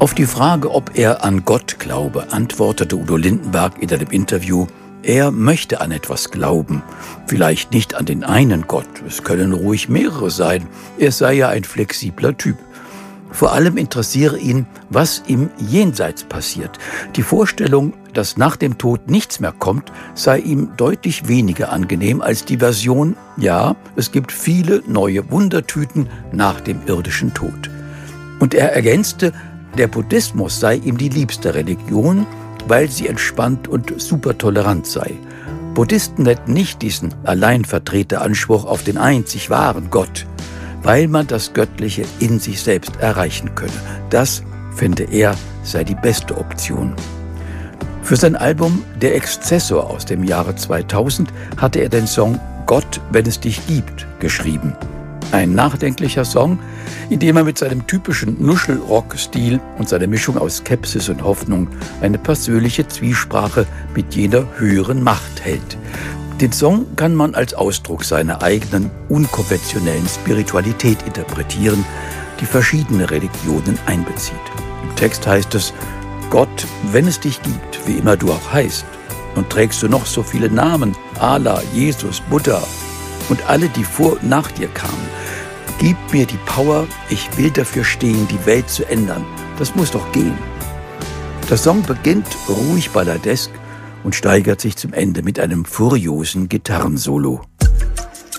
Auf die Frage, ob er an Gott glaube, antwortete Udo Lindenberg in einem Interview: Er möchte an etwas glauben. Vielleicht nicht an den einen Gott, es können ruhig mehrere sein. Er sei ja ein flexibler Typ. Vor allem interessiere ihn, was im Jenseits passiert. Die Vorstellung, dass nach dem Tod nichts mehr kommt, sei ihm deutlich weniger angenehm als die Version: Ja, es gibt viele neue Wundertüten nach dem irdischen Tod. Und er ergänzte, der Buddhismus sei ihm die liebste Religion, weil sie entspannt und super tolerant sei. Buddhisten hätten nicht diesen Alleinvertreteranspruch auf den einzig wahren Gott, weil man das Göttliche in sich selbst erreichen könne. Das, finde er, sei die beste Option. Für sein Album Der Exzessor aus dem Jahre 2000 hatte er den Song Gott, wenn es dich gibt geschrieben. Ein nachdenklicher Song, in dem er mit seinem typischen Nuschelrock-Stil und seiner Mischung aus Skepsis und Hoffnung eine persönliche Zwiesprache mit jener höheren Macht hält. Den Song kann man als Ausdruck seiner eigenen unkonventionellen Spiritualität interpretieren, die verschiedene Religionen einbezieht. Im Text heißt es: Gott, wenn es dich gibt, wie immer du auch heißt, und trägst du noch so viele Namen, Allah, Jesus, Buddha und alle, die vor und nach dir kamen, gib mir die Power, ich will dafür stehen, die Welt zu ändern. Das muss doch gehen. Der Song beginnt ruhig balladesk und steigert sich zum Ende mit einem furiosen Gitarrensolo.